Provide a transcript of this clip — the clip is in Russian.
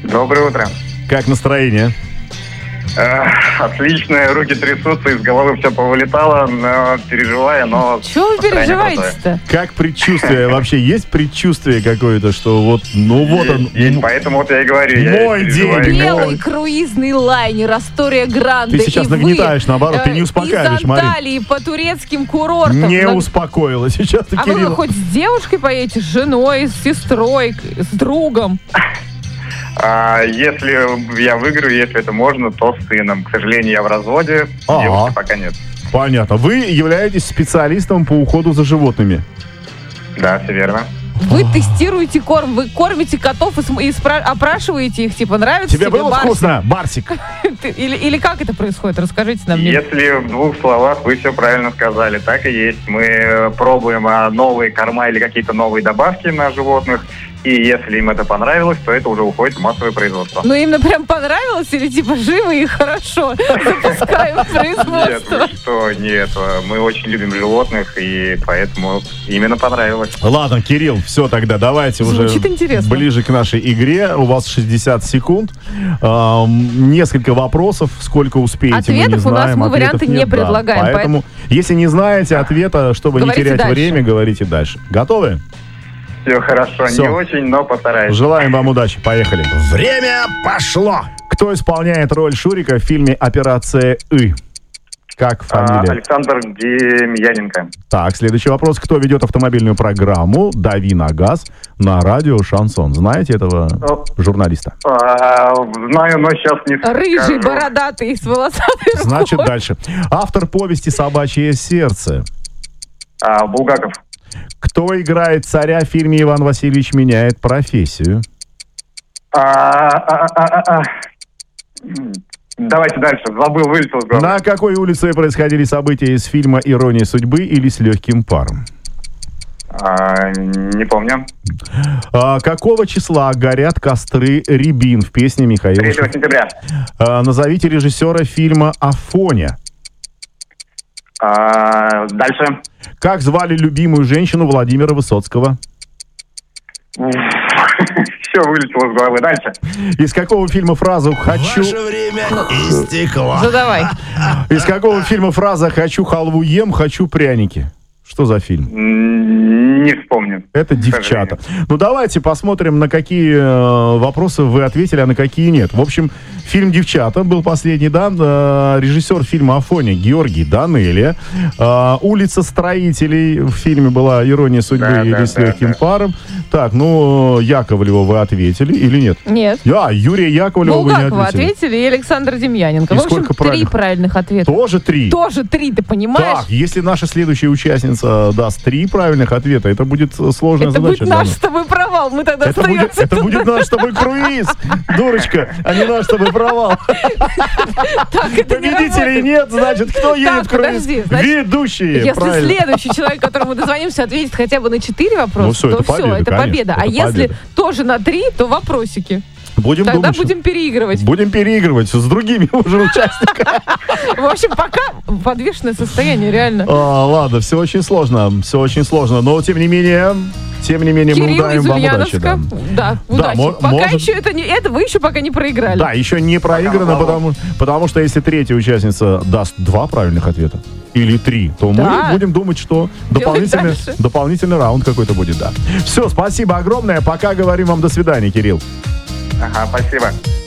Доброе утро. Как настроение? Отлично, руки трясутся, из головы все повылетало, но переживаю, но... Чего вы переживаете-то? Как предчувствие? Вообще есть предчувствие какое-то, что вот, он... Есть, поэтому вот я и говорю. Мой день. Белый круизный лайнер, Астория Гранде. Ты сейчас нагнетаешь, наоборот, ты не успокаиваешь, Марин. Из Анталии по турецким курортам. Не успокоила сейчас ты, А Кирилл. вы хоть с девушкой поедете, с женой, с сестрой, с другом? Если я выиграю, если это можно, то с сыном. К сожалению, я в разводе, девушки пока нет. Понятно. Вы являетесь специалистом по уходу за животными? Да, все верно. Вы тестируете корм, вы кормите котов и опрашиваете их, типа, нравится Тебе было Барсик? вкусно, Барсик? Или как это происходит? Расскажите нам. Если в двух словах, вы все правильно сказали. Так и есть. Мы пробуем новые корма или какие-то новые добавки на животных. И если им это понравилось, то это уже уходит в массовое производство. Ну, им, прям понравилось или типа живо и хорошо запускаем производство? Нет, что, нет. Мы очень любим животных, и поэтому именно понравилось. Ладно, Кирилл, все тогда, давайте Звучит уже интересно. ближе к нашей игре. У вас 60 секунд. Несколько вопросов. Сколько успеете, мы не Ответов у нас знаем. мы варианты не нет, да. предлагаем. Поэтому, если не знаете ответа, чтобы не Говорите терять дальше. время, говорите дальше. Готовы? Все хорошо, Всё. не очень, но постараюсь. Желаем вам удачи. Поехали. Время пошло. Кто исполняет роль Шурика в фильме «Операция И»? Как фамилия? Александр Демьяненко. Так, следующий вопрос. Кто ведет автомобильную программу «Дави на газ» на радио «Шансон»? Знаете этого журналиста? Знаю, но сейчас не Рыжий, скажу. бородатый, с волосатой рукой. Значит, дальше. Автор повести «Собачье сердце». Булгаков. Кто играет царя в фильме «Иван Васильевич меняет профессию»? Давайте дальше. Забыл, вылетел с головы. На какой улице происходили события из фильма «Ирония судьбы» или «С легким паром»? Не помню. Какого числа горят костры Рябин в песне Михаила 3 сентября. Назовите режиссера фильма «Афоня». Дальше. Как звали любимую женщину Владимира Высоцкого? Все вылетело с головы. Дальше. Из какого фильма фразу «хочу»... Ваше время истекло. Задавай. Из какого фильма фраза «хочу халву ем, хочу пряники»? Что за фильм? Не вспомню. Это «Девчата». Ну, давайте посмотрим, на какие вопросы вы ответили, а на какие нет. В общем, фильм «Девчата» был последний, да. Режиссер фильма «Афоня» Георгий Данелия. «Улица строителей» в фильме была «Ирония судьбы» или «С легким паром». Так, ну, Яковлева вы ответили или нет? Нет. Юрия Яковлева вы не Булгакова ответили. ответили и Александр Демьяненко. И В общем, сколько 3 правильных ответа. Тоже 3. Тоже 3, ты понимаешь? Так, если наша следующая участница даст 3 правильных ответа, это будет сложная Это задача. будет для наш нас. с тобой провал. Мы тогда остаемся. Это будет наш с тобой круиз, дурочка, а не наш с тобой провал. Так, это не Победителей работает. нет, значит, кто едет в круиз? подожди, значит, Ведущие, Если правильно. следующий человек, которому дозвонимся, ответит хотя бы на 4 вопроса, Ну всё, то это все, победа, это конечно, победа. А это если победа. тоже на 3, то вопросики. Будем Тогда думать, что- будем переигрывать. Будем переигрывать с другими уже участниками. В общем, пока подвешенное состояние, реально. Ладно, все очень сложно, но тем не менее мы Кирилл удаем из вам удачи. Ульяновска. Да, удачи. Пока может- еще это вы еще пока не проиграли. Да, еще не проиграно, потому что если третья участница даст 2 правильных ответа или 3, то Да. мы будем думать, что Делать дальше. дополнительный раунд какой-то будет, да. Все, спасибо огромное. Пока говорим вам до свидания, Кирилл. Ага, спасибо.